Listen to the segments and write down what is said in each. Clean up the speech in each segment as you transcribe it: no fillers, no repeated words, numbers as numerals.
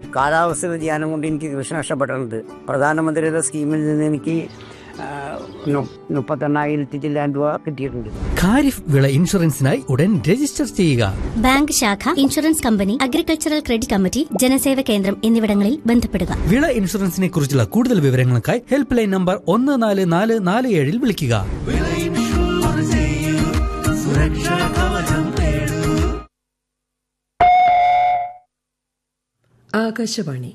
കാലാവസ്ഥ വ്യതിയാനം കൊണ്ട് എനിക്ക് കൃഷി നഷ്ടപ്പെട്ടിട്ടുണ്ട്. പ്രധാനമന്ത്രിയുടെ സ്കീമിൽ നിന്ന് എനിക്ക് 38,000 ചില്ലാൻ രൂപ കിട്ടിയിട്ടുണ്ട്. ഖാരിഫ് വിള ഇൻഷുറൻസിനായി ഉടൻ രജിസ്റ്റർ ചെയ്യുക. ബാങ്ക് ശാഖ, insurance company, agricultural credit committee, ജനസേവ കേന്ദ്രം എന്നിവിടങ്ങളിൽ ബന്ധപ്പെടുക. വിള ഇൻഷുറൻസിനെ കുറിച്ചുള്ള കൂടുതൽ വിവരങ്ങൾക്കായി ഹെൽപ്പ് ലൈൻ നമ്പർ 14447 വിളിക്കുക. ആകാശവാണി.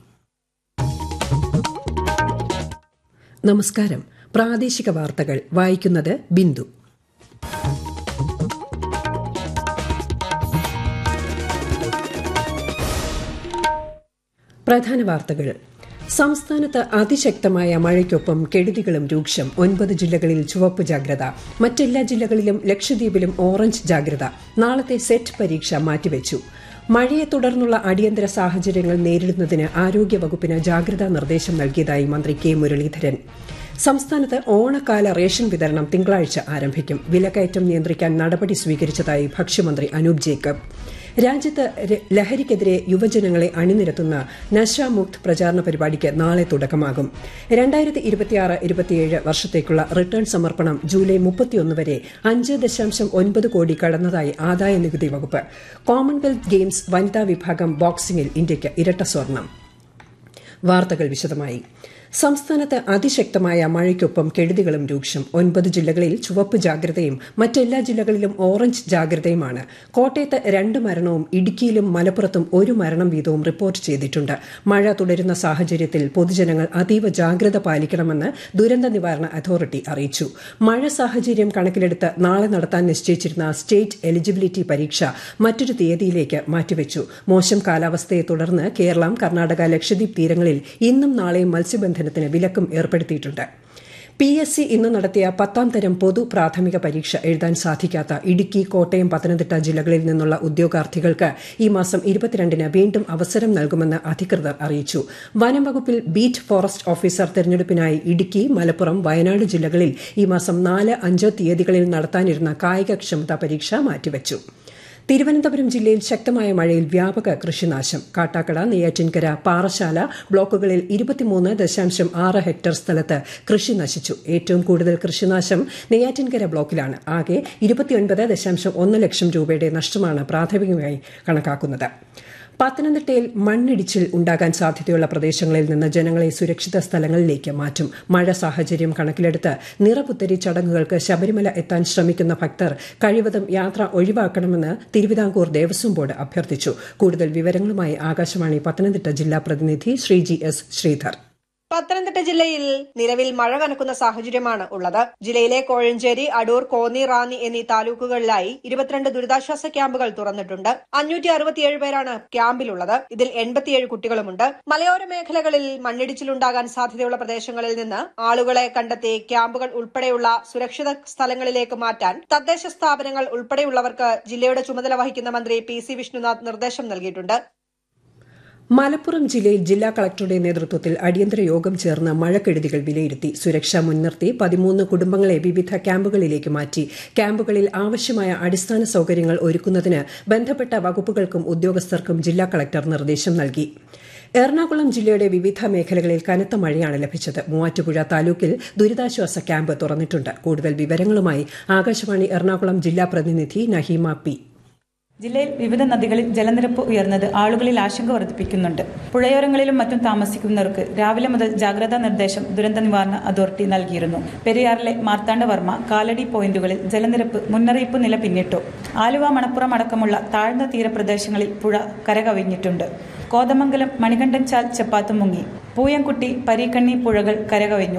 നമസ്കാരം. പ്രാദേശിക വാർത്തകൾ വായിക്കുന്നത് ബിന്ദു. പ്രധാന വാർത്തകൾ. സംസ്ഥാനത്ത് അതിശക്തമായ മഴയ്ക്കൊപ്പം കെടുതികളും രൂക്ഷം. 9 ജില്ലകളിൽ ചുവപ്പ് ജാഗ്രത. മറ്റെല്ലാ ജില്ലകളിലും ലക്ഷദ്വീപിലും ഓറഞ്ച് ജാഗ്രത. നാളത്തെ സെറ്റ് പരീക്ഷ മാറ്റിവെച്ചു. മഴയെ തുടർന്നുള്ള അടിയന്തര സാഹചര്യങ്ങൾ നേരിടുന്നതിന് ആരോഗ്യവകുപ്പിന് ജാഗ്രതാ നിർദ്ദേശം നൽകിയതായി മന്ത്രി കെ മുരളീധരൻ. സംസ്ഥാനത്ത് ഓണക്കാല റേഷൻ വിതരണം തിങ്കളാഴ്ച ആരംഭിക്കും. വിലക്കയറ്റം നിയന്ത്രിക്കാൻ നടപടി സ്വീകരിച്ചതായി ഭക്ഷ്യമന്ത്രി അനൂപ് ജേക്കബ്. രാജ്യത്ത് ലഹരിക്കെതിരെ യുവജനങ്ങളെ അണിനിരത്തുന്ന നശാമുക്ത് പ്രചാരണ പരിപാടിക്ക് നാളെ തുടക്കമാകും. 2026-27 വർഷത്തേക്കുള്ള റിട്ടേൺ സമർപ്പണം ജൂലൈ 31 വരെ 5.9 കോടി കടന്നതായി ആദായനികുതി വകുപ്പ്. കോമൺവെൽത്ത് ഗെയിംസ് വനിതാ വിഭാഗം ബോക്സിംഗിൽ ഇന്ത്യയ്ക്ക് ഇരട്ട സ്വർണം. വാർത്തകൾ വിശദമായി. സംസ്ഥാനത്ത് അതിശക്തമായ മഴയ്ക്കൊപ്പം കെടുതികളും രൂക്ഷം. 9 ജില്ലകളിൽ ചുവപ്പ് ജാഗ്രതയും മറ്റെല്ലാ ജില്ലകളിലും ഓറഞ്ച് ജാഗ്രതയുമാണ്. കോട്ടയത്ത് 2 മരണവും ഇടുക്കിയിലും മലപ്പുറത്തും 1 മരണം വീതവും റിപ്പോർട്ട് ചെയ്തിട്ടുണ്ട്. മഴ തുടരുന്ന സാഹചര്യത്തിൽ പൊതുജനങ്ങൾ അതീവ ജാഗ്രത പാലിക്കണമെന്ന് ദുരന്ത നിവാരണ അതോറിറ്റി അറിയിച്ചു. മഴ സാഹചര്യം കണക്കിലെടുത്ത് നാളെ നടത്താൻ നിശ്ചയിച്ചിരുന്ന സ്റ്റേറ്റ് എലിജിബിലിറ്റി പരീക്ഷ മറ്റൊരു തീയതിയിലേക്ക് മാറ്റിവെച്ചു. മോശം കാലാവസ്ഥയെ തുടർന്ന് കേരളം, കർണാടക, ലക്ഷദ്വീപ് തീരങ്ങളിൽ ഇന്നും നാളെയും മത്സ്യബന്ധനത്തിന് വിലക്കും ഏർപ്പെടുത്തിയിട്ടുണ്ട്. PSC ഇന്ന് നടത്തിയ 10ാം തരം പൊതു പ്രാഥമിക പരീക്ഷ എഴുതാൻ സാധിക്കാത്ത ഇടുക്കി, കോട്ടയം, പത്തനംതിട്ട ജില്ലകളിൽ നിന്നുള്ള ഉദ്യോഗാർത്ഥികൾക്ക് ഈ മാസം 22-ന് വീണ്ടും അവസരം നൽകുമെന്ന് അധികൃതർ അറിയിച്ചു. വനം വകുപ്പിൽ beat forest officer തെരഞ്ഞെടുപ്പിനായി Idukki, Malappuram, Wayanad ജില്ലകളിൽ ഈ മാസം 4, 5 തീയതികളിൽ നടത്താനിരുന്ന കായികക്ഷമതാ പരീക്ഷ മാറ്റിവെച്ചു. തിരുവനന്തപുരം ജില്ലയിൽ ശക്തമായ മഴയിൽ വ്യാപക കൃഷിനാശം. കാട്ടാക്കട, നെയ്യാറ്റിൻകര, പാറശാല ബ്ലോക്കുകളിൽ 23.6 ഹെക്ടർ സ്ഥലത്ത് കൃഷി നശിച്ചു. ഏറ്റവും കൂടുതൽ കൃഷിനാശം നെയ്യാറ്റിൻകര ബ്ലോക്കിലാണ്. ആകെ 29.1 ലക്ഷം രൂപയുടെ നഷ്ടമാണ് പ്രാഥമികമായി കണക്കാക്കുന്നത്. പത്തനംതിട്ടയിൽ മണ്ണിടിച്ചിൽ ഉണ്ടാകാൻ സാധ്യതയുള്ള പ്രദേശങ്ങളിൽ നിന്ന് ജനങ്ങളെ സുരക്ഷിത സ്ഥലങ്ങളിലേക്ക് മാറ്റും. മഴ സാഹചര്യം കണക്കിലെടുത്ത് നിറപുത്തരി ചടങ്ങുകൾക്ക് ശബരിമല എത്താൻ ശ്രമിക്കുന്ന ഭക്തർ കഴിവതും യാത്ര ഒഴിവാക്കണമെന്ന് തിരുവിതാംകൂർ ദേവസ്വം ബോർഡ് അഭ്യർത്ഥിച്ചു. കൂടുതൽ വിവരങ്ങളുമായി ആകാശവാണി പത്തനംതിട്ട ജില്ലാ പ്രതിനിധി ശ്രീജി എസ് ശ്രീധർ. പത്തനംതിട്ട ജില്ലയിൽ നിലവിൽ മഴ കനക്കുന്ന സാഹചര്യമാണ് ഉള്ളത്. ജില്ലയിലെ കോഴഞ്ചേരി, അടൂർ, കോന്നി, റാന്നി എന്നീ താലൂക്കുകളിലായി 22 ദുരിതാശ്വാസ ക്യാമ്പുകൾ തുറന്നിട്ടുണ്ട്. 567 പേരാണ് ക്യാമ്പിലുള്ളത്. ഇതിൽ 87 കുട്ടികളുമുണ്ട്. മലയോര മേഖലകളിൽ മണ്ണിടിച്ചിലുണ്ടാകാൻ സാധ്യതയുള്ള പ്രദേശങ്ങളിൽ നിന്ന് ആളുകളെ കണ്ടെത്തി ക്യാമ്പുകൾ ഉൾപ്പെടെയുള്ള സുരക്ഷിത സ്ഥലങ്ങളിലേക്ക് മാറ്റാൻ തദ്ദേശ സ്ഥാപനങ്ങൾ ഉൾപ്പെടെയുള്ളവർക്ക് ജില്ലയുടെ ചുമതല വഹിക്കുന്ന മന്ത്രി PC വിഷ്ണുനാഥ് നിർദ്ദേശം നൽകിയിട്ടുണ്ട്. മലപ്പുറം ജില്ലയിൽ ജില്ലാ കളക്ടറുടെ നേതൃത്വത്തിൽ അടിയന്തര യോഗം ചേർന്ന് മഴക്കെടുതികൾ വിലയിരുത്തി. സുരക്ഷ മുൻനിർത്തി 13 കുടുംബങ്ങളെ വിവിധ ക്യാമ്പുകളിലേക്ക് മാറ്റി. ക്യാമ്പുകളിൽ ആവശ്യമായ അടിസ്ഥാന സൌകര്യങ്ങൾ ഒരുക്കുന്നതിന് ബന്ധപ്പെട്ട വകുപ്പുകൾക്കും ഉദ്യോഗസ്ഥർക്കും ജില്ലാ കളക്ടർ നിർദ്ദേശം നൽകി. എറണാകുളം ജില്ലയുടെ വിവിധ മേഖലകളിൽ കനത്ത മഴയാണ് ലഭിച്ചത്. മൂവാറ്റുപുഴ താലൂക്കിൽ ദുരിതാശ്വാസ ക്യാമ്പ് തുറന്നിട്ടുണ്ട്. കൂടുതൽ വിവരങ്ങളുമായി ആകാശവാണി എറണാകുളം ജില്ലാ പ്രതിനിധി നഹീമ പി. ജില്ലയിൽ വിവിധ നദികളിൽ ജലനിരപ്പ് ഉയർന്നത് ആളുകളിൽ ആശങ്ക വർദ്ധിപ്പിക്കുന്നുണ്ട്. പുഴയോരങ്ങളിലും മറ്റും താമസിക്കുന്നവർക്ക് രാവിലെ മുതൽ ജാഗ്രതാ നിർദ്ദേശം ദുരന്ത നിവാരണ അതോറിറ്റി നൽകിയിരുന്നു. പെരിയാറിലെ മാർത്താണ്ഡവർമ്മ, കാലടി പോയിന്റുകളിൽ ജലനിരപ്പ് മുന്നറിയിപ്പ് നില പിന്നിട്ടു. ആലുവ, മണപ്പുറം അടക്കമുള്ള താഴ്ന്ന തീരപ്രദേശങ്ങളിൽ പുഴ കരകവിഞ്ഞിട്ടുണ്ട്. കോതമംഗലം, മണികണ്ഠൻ ചാൽ, ചെപ്പാത്ത് മുങ്ങി. പൂയംകുട്ടി, പരീക്കണ്ണി പുഴകൾ കരകവിഞ്ഞു.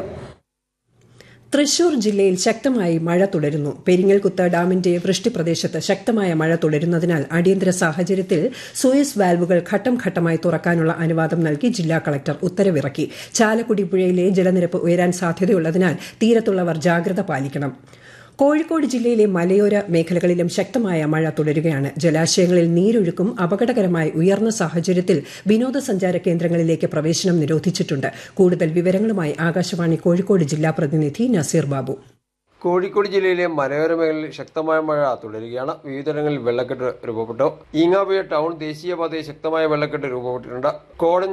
തൃശൂർ ജില്ലയിൽ ശക്തമായി മഴ തുടരുന്നു. പെരിങ്ങൽകുത്ത് ഡാമിന്റെ വൃഷ്ടിപ്രദേശത്ത് ശക്തമായ മഴ തുടരുന്നതിനാൽ അടിയന്തര സാഹചര്യത്തിൽ സൂയസ് വാൽവുകൾ ഘട്ടം ഘട്ടമായി തുറക്കാനുള്ള അനുവാദം നൽകി ജില്ലാ കളക്ടർ ഉത്തരവിറക്കി. ചാലക്കുടി പുഴയിലെ ജലനിരപ്പ് ഉയരാൻ സാധ്യതയുള്ളതിനാൽ തീരത്തുള്ളവർ ജാഗ്രത പാലിക്കണം. കോഴിക്കോട് ജില്ലയിലെ മലയോര മേഖലകളിലും ശക്തമായ മഴ തുടരുകയാണ്. ജലാശയങ്ങളിൽ നീരൊഴുക്കും അപകടകരമായി ഉയർന്ന സാഹചര്യത്തിൽ വിനോദസഞ്ചാര കേന്ദ്രങ്ങളിലേക്ക് പ്രവേശനം നിരോധിച്ചിട്ടുണ്ട്. കൂടുതൽ വിവരങ്ങളുമായി ആകാശവാണി കോഴിക്കോട് ജില്ലാ പ്രതിനിധി നസീർ ബാബു. കോഴിക്കോട് ജില്ലയിലെ മലയോര മേഖലയിൽ ശക്തമായ മഴ തുടരുകയാണ്. വിവിധയിടങ്ങളിൽ വെള്ളക്കെട്ട് രൂപപ്പെട്ടു. ഈങ്ങാപ്പുഴ ടൗൺ ദേശീയപാതയിൽ ശക്തമായ വെള്ളക്കെട്ട് രൂപപ്പെട്ടിട്ടുണ്ട്. കോടൻ